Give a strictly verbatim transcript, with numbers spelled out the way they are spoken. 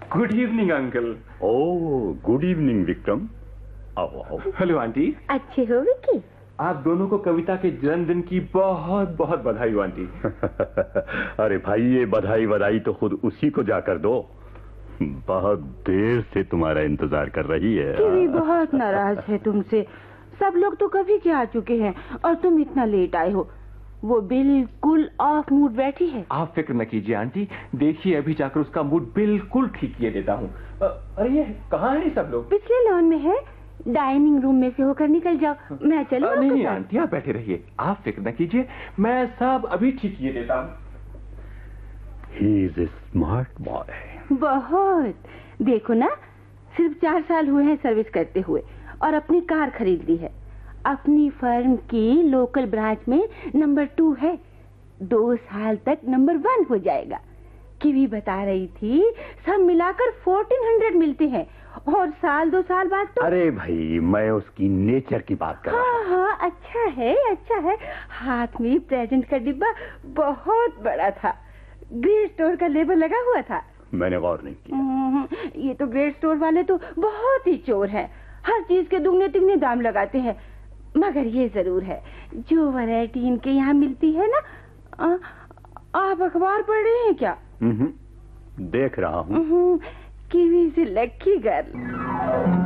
Good evening uncle. ओह, good evening Vikram. आओ आओ। Hello aunty. अच्छे हो विक्की? आप दोनों को कविता के जन्मदिन की बहुत बहुत बधाई हो आंटी। अरे भाई, ये बधाई बधाई तो खुद उसी को जाकर दो। बहुत देर से तुम्हारा इंतजार कर रही है। कीवी बहुत नाराज है तुमसे। सब लोग तो कभी के आ चुके हैं और तुम इतना लेट आए हो। वो बिल्कुल ऑफ मूड बैठी है। आप फिक्र न कीजिए आंटी, देखिए अभी जाकर उसका मूड बिल्कुल ठीक किए देता हूँ। अरे ये कहाँ है सब लोग? पिछले लॉन में है, डाइनिंग रूम में से होकर निकल जाओ। मैं चलूं? नहीं नहीं आंटी, आप बैठे रहिए, आप फिक्र न कीजिए, मैं सब अभी ठीक किए देता हूँ। He is a smart boy। बहुत। देखो ना, सिर्फ चार साल हुए हैं सर्विस करते हुए और अपनी कार खरीद ली है। अपनी फर्म की लोकल ब्रांच में नंबर टू है। दो साल तक नंबर वन हो जाएगा। कीवी बता रही थी सब मिलाकर फोर्टीन हंड्रेड मिलते हैं और साल दो साल बाद तो। अरे भाई, मैं उसकी नेचर की बात कर रहा हूँ। हाँ हाँ, अच्छा है अच्छा है। हाथ में प्रेजेंट का डिब्बा बहुत बड़ा था। ग्रेट स्टोर का लेबल लगा हुआ था। मैंने गौर नहीं किया। ये तो ग्रेट स्टोर वाले तो बहुत ही चोर हैं। हर चीज के दुगने तिगने दाम लगाते हैं। मगर ये जरूर है, जो वैरायटी इनके यहाँ मिलती है ना। आ, आप अखबार पढ़ रहे हैं क्या? देख रहा हूँ। कीवी से लकी गर्ल।